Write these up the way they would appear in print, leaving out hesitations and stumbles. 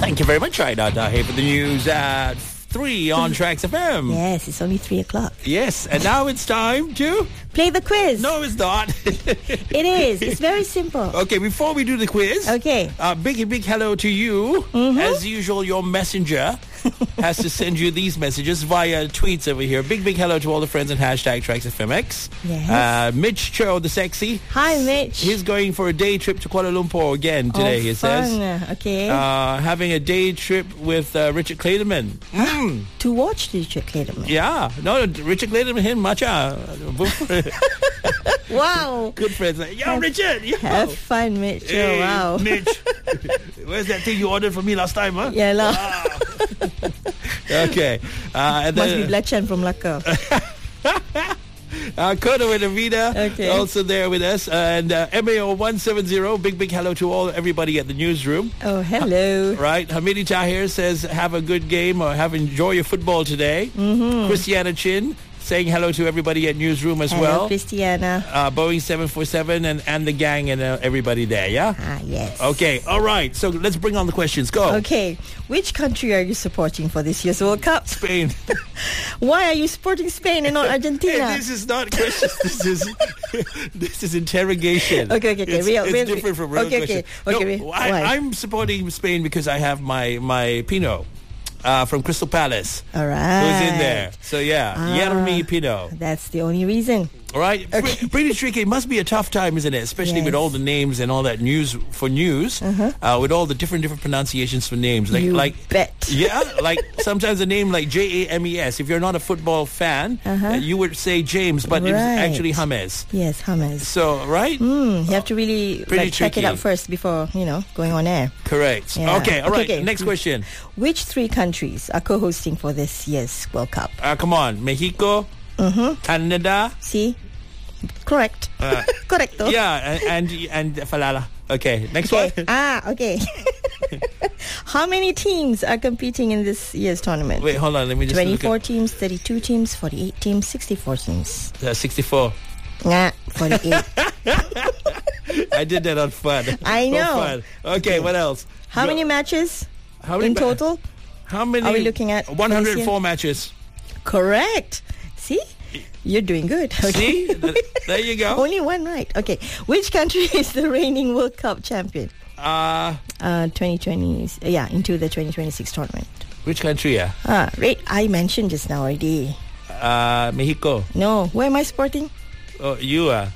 Thank you very much, Aida Dahe, for the news at 3 on Tracks FM. Yes, it's only 3 o'clock. Yes, and now it's time to... Play the quiz. No, it's not. It is. It's very simple. Okay, before we do the quiz... Okay. Big hello to you. As usual, your messenger has to send you these messages via tweets over here. Big hello to all the friends and hashtag TracksFMX. Yes. Mitch Cho, the sexy. Hi, Mitch. He's going for a day trip to Kuala Lumpur again today, he fun. says. Okay. Having a day trip with Richard Clayderman. To watch Richard Clayderman. Yeah. No, Richard Clayderman, him, matcha. Wow. Good friends. Like, yo, Richard. Yo. Have fun, Mitch. Hey, Oh, wow. Mitch. Where's that thing you ordered for me last time, huh? Yeah, lah. Okay. And Must then, be Blechan from Laka. Kono and Avida Okay. also there with us. And MAO 170, big hello to everybody at the newsroom. Oh, hello. Right. Hamidi Tahir says, have a good game or enjoy your football today. Christiana Chin saying hello to everybody at newsroom as Hello, well. Christiana. Boeing 747 and the gang and everybody there, yeah? Ah, yes. Okay, all right. So let's bring on the questions. Go. Okay. Which country are you supporting for this year's World Cup? Spain. Why are you supporting Spain and not Hey, Argentina? this is not questions. This is interrogation. Okay. It's different from real questions. No, Why? I'm supporting Spain because I have my Pinot from Crystal Palace. All right. Who's in there? So yeah, Yermi Pinot. That's the only reason. All right, pretty tricky. It must be a tough time, isn't it? Especially with Yes. all the names and all that news, with all the different pronunciations for names. You Like bet. yeah, like sometimes a name like James. If you're not a football fan, you would say James, but it's Right. actually James. Yes, James. So right, You have to really Pretty check it tricky. out first before, going on air. correct. Yeah. Okay, all right. Okay. Next question. Which 3 countries are co-hosting for this year's World Cup? Come on, Mexico, Canada. See? Correct. Correcto. Yeah, and Falala. Okay, next one. Okay. How many teams are competing in this year's tournament? Wait, hold on. Let me just look 24 teams, 32 teams, 48 teams, 64 teams. at 64. Nah, 48. I did that on fun. I know. For fun. Okay, what else? How many matches How many in total? How many? Are we looking at 104 matches. Correct. See? You're doing good. Okay. See? There you go. Only one right. Okay. Which country is the reigning World Cup champion? 2020. Yeah, into the 2026 tournament. Which country? Yeah. Right. I mentioned just now already. Mexico. No. Where am I sporting? Oh, you are.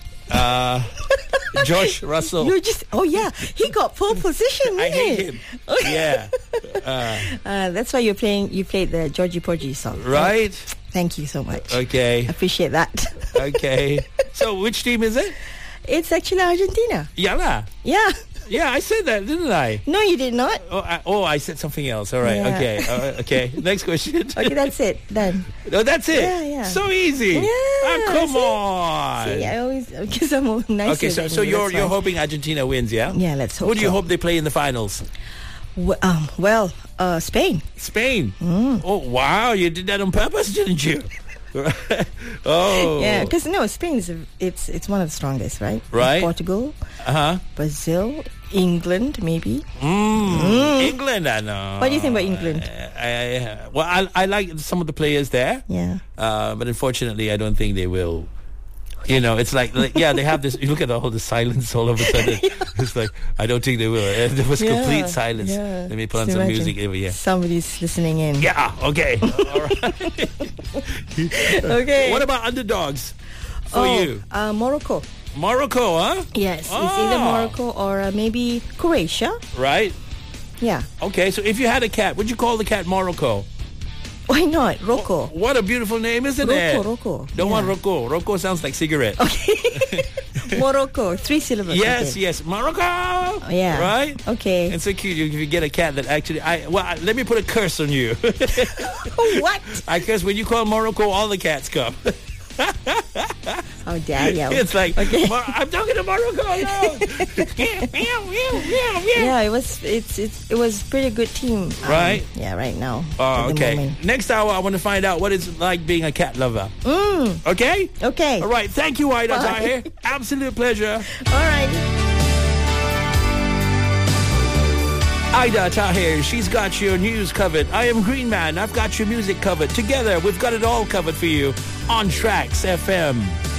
Josh Russell. You just. Oh yeah, he got pole position. I hate didn't him. he? Yeah. That's why you played the Georgie Porgy song. Right? Thank you so much. Okay. Appreciate that. Okay. So which team is it? It's actually Argentina. Yeah. lah. Yeah. Yeah, I said that, didn't I? No, you did not. I said something else. All right. Yeah. Okay. Okay. Next question. Okay, that's it. Done. No, that's it. Yeah. So easy. Yeah, Come see? on. See, I always because I'm all nicer. Okay, so than you, you're that's why. hoping Argentina wins, yeah? Yeah, let's hope. Who do you so. hope they play in the finals? Spain. Spain. Oh wow, you did that on purpose, didn't you? Oh. Yeah, because Spain is it's one of the strongest, right? Right. Portugal, Brazil, England, maybe. England, I know. What do you think about England? I like some of the players there. Yeah. But unfortunately, I don't think they will. It's like they have this. You look at all the silence all of a sudden. It's like I don't think they will. There was complete silence. Yeah. Let me put on Just some imagine music over here. Somebody's listening in. Yeah. Okay. All right. Okay. What about underdogs for you? Morocco. Morocco, huh? Yes, it's either Morocco or maybe Croatia. Right. Yeah. Okay. So if you had a cat, would you call the cat Morocco? Why not? Rocco. What a beautiful name, isn't it? Rocco. Don't want Rocco. Rocco sounds like cigarette. Okay. Morocco. 3 syllables. Yes, okay. yes. Morocco. Yeah. Right? Okay. It's so cute if you get a cat that actually... let me put a curse on you. What? I curse when you call Morocco, all the cats come. How dare you? It's like, Okay. I'm talking to Morocco. No. Yeah, it was pretty good team. Right? Yeah, right now. Oh, at the okay. moment. Next hour, I want to find out what it's like being a cat lover. Okay? Okay. All right. Thank you, Aida Bye. Tahir. Absolute pleasure. All right. Ida Tahir, she's got your news covered. I am Green Man, I've got your music covered. Together, we've got it all covered for you on Tracks FM.